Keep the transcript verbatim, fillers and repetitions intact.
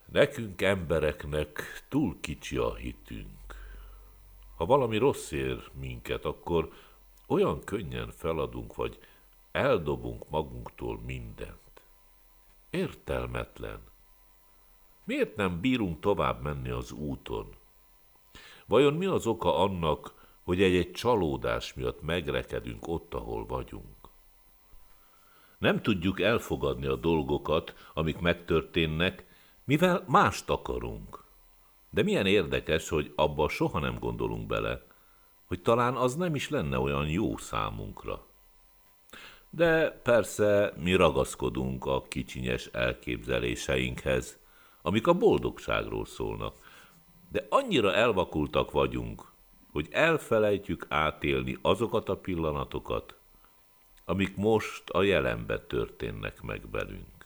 Nekünk embereknek túl kicsi a hitünk. Ha valami rossz ér minket, akkor olyan könnyen feladunk, vagy eldobunk magunktól mindent. Értelmetlen. Miért nem bírunk tovább menni az úton? Vajon mi az oka annak, hogy egy-egy csalódás miatt megrekedünk ott, ahol vagyunk? Nem tudjuk elfogadni a dolgokat, amik megtörténnek, mivel mást akarunk. De milyen érdekes, hogy abba soha nem gondolunk bele, hogy talán az nem is lenne olyan jó számunkra. De persze mi ragaszkodunk a kicsinyes elképzeléseinkhez, amik a boldogságról szólnak, de annyira elvakultak vagyunk, hogy elfelejtjük átélni azokat a pillanatokat, amik most a jelenben történnek meg velünk.